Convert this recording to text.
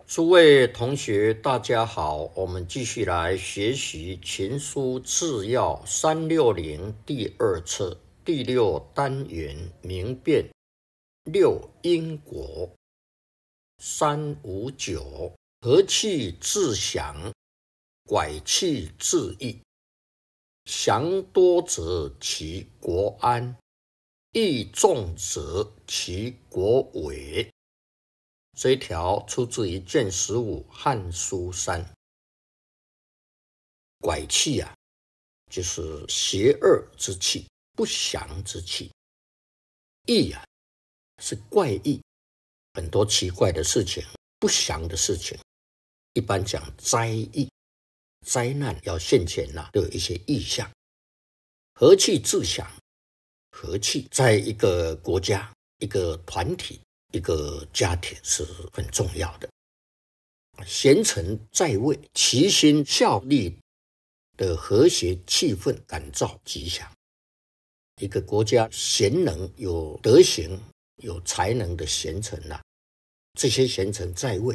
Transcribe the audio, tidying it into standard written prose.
诸位同学，大家好，我们继续来学习《秦书治要360》第二册第6单元明辨6因果359和气致祥，拐气致义。祥多则其国安，义重则其国危。这一条出自于卷15汉书3。拐气就是邪恶之气，不祥之气。异是怪异，很多奇怪的事情，不祥的事情。一般讲灾异，灾难要现前都有一些异象。和气致祥，和气在一个国家、一个团体、一个家庭是很重要的。贤臣在位，齐心效力的和谐气氛感召吉祥。一个国家贤能、有德行、有才能的贤臣这些贤臣在位，